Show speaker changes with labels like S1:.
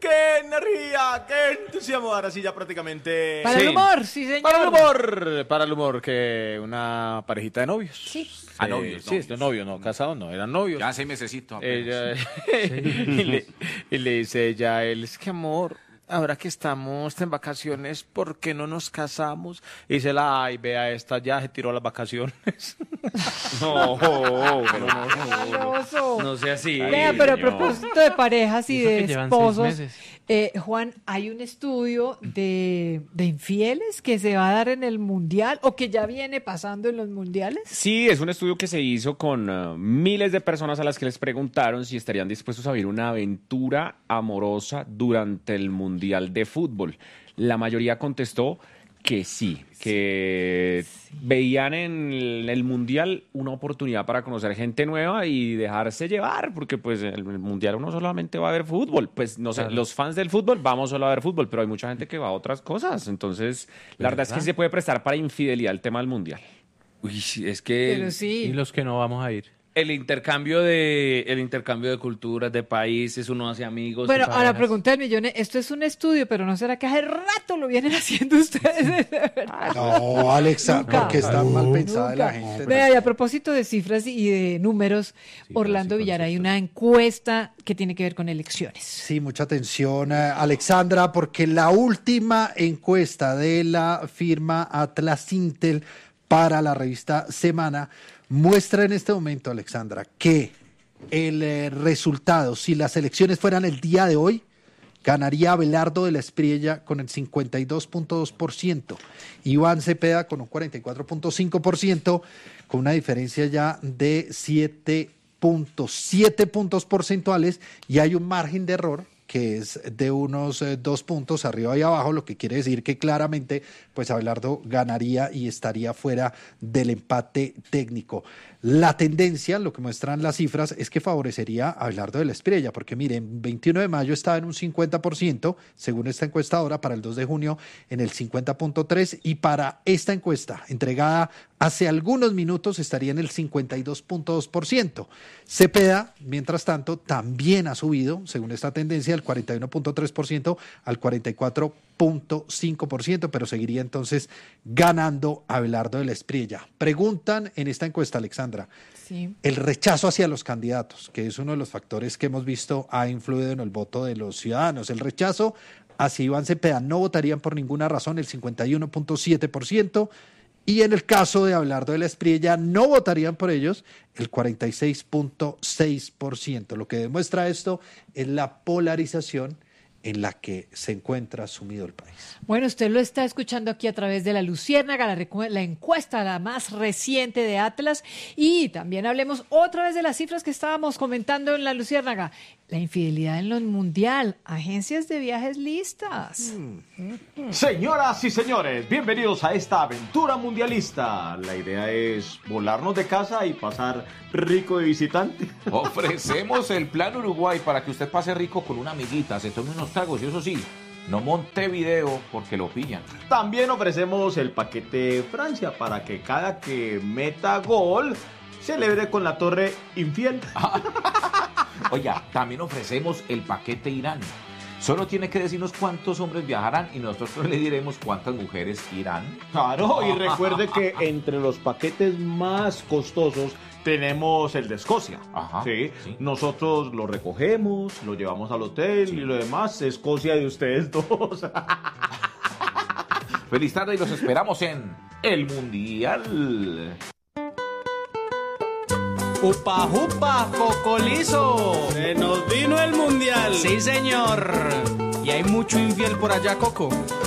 S1: qué energía, qué entusiasmo. Ahora sí, ya prácticamente...
S2: Para el humor, sí, señor.
S1: Para el humor, que una parejita de novios.
S2: Sí.
S1: Novios. Sí, de novios, no, casados no, eran novios.
S3: Ya 6 mesecitos.
S1: Ella, y le dice ella a él, es que amor, ahora que estamos en vacaciones, ¿por qué no nos casamos? Y dice ay, vea, esta ya se tiró las vacaciones.
S4: No sea así.
S2: Vea, pero a propósito de parejas y de
S4: que llevan
S2: esposos,
S4: 6 meses.
S2: Juan, hay un estudio de infieles que se va a dar en el Mundial o que ya viene pasando en los Mundiales.
S5: Sí, es un estudio que se hizo con miles de personas a las que les preguntaron si estarían dispuestos a vivir una aventura amorosa durante el Mundial de Fútbol. La mayoría contestó que sí, que veían en el Mundial una oportunidad para conocer gente nueva y dejarse llevar, porque pues en el Mundial uno solamente va a ver fútbol. Pues no sé, claro. Los fans del fútbol vamos solo a ver fútbol, pero hay mucha gente que va a otras cosas. Entonces, la verdad es que se puede prestar para infidelidad el tema del Mundial.
S3: Uy, es que...
S2: Pero sí.
S4: Y los que no vamos a ir.
S3: El intercambio de culturas, de países, uno hace amigos.
S2: Bueno, ahora pregunta del millón, esto es un estudio, pero ¿no será que hace rato lo vienen haciendo ustedes?
S6: No, Alexa, porque está mal pensada la gente.
S2: Vea, y a propósito de cifras y de números, Orlando Villar, hay una encuesta que tiene que ver con elecciones.
S6: Sí, mucha atención, Alexandra, porque la última encuesta de la firma Atlas Intel para la revista Semana muestra en este momento, Alexandra, que el resultado, si las elecciones fueran el día de hoy, ganaría Abelardo de la Espriella con el 52.2%, Iván Cepeda con un 44.5%, con una diferencia ya de 7.7 puntos porcentuales, y hay un margen de error que es de unos 2 puntos arriba y abajo, lo que quiere decir que claramente pues Abelardo ganaría y estaría fuera del empate técnico. La tendencia, lo que muestran las cifras, es que favorecería a Abelardo de la Espriella, porque miren, 21 de mayo estaba en un 50%, según esta encuestadora, para el 2 de junio en el 50.3%, y para esta encuesta entregada hace algunos minutos estaría en el 52.2%. Cepeda, mientras tanto, también ha subido, según esta tendencia, del 41.3% al 44.5%, pero seguiría entonces ganando Abelardo de la Espriella. Preguntan en esta encuesta, Alexandra,
S2: sí,
S6: el rechazo hacia los candidatos, que es uno de los factores que hemos visto ha influido en el voto de los ciudadanos. El rechazo hacia Iván Cepeda, no votarían por ninguna razón, el 51.7%, y en el caso de Abelardo de la Espriella no votarían por ellos, el 46.6%. Lo que demuestra esto es la polarización en la que se encuentra sumido el país.
S2: Bueno, usted lo está escuchando aquí a través de La Luciérnaga, la encuesta, la más reciente de Atlas, y también hablemos otra vez de las cifras que estábamos comentando en La Luciérnaga. La infidelidad en lo mundial, agencias de viajes listas.
S1: Señoras y señores, bienvenidos a esta aventura mundialista. La idea es volarnos de casa y pasar rico de visitante.
S3: Ofrecemos el plan Uruguay para que usted pase rico con una amiguita, se tome unos tragos y eso sí, no monte video porque lo pillan.
S1: También ofrecemos el paquete Francia para que cada que meta gol celebre con la torre infiel.
S3: Oiga, también ofrecemos el paquete Irán. Solo tiene que decirnos cuántos hombres viajarán y nosotros le diremos cuántas mujeres irán.
S1: Claro, y recuerde que entre los paquetes más costosos tenemos el de Escocia.
S3: Ajá,
S1: ¿sí?
S3: Sí.
S1: Nosotros lo recogemos, lo llevamos al hotel y lo demás es Escocia de ustedes dos.
S3: Feliz tarde y los esperamos en el Mundial.
S7: ¡Upa, upa, Cocolizo!
S8: Se nos vino el mundial.
S7: Sí, señor. Y hay mucho infiel por allá, Coco.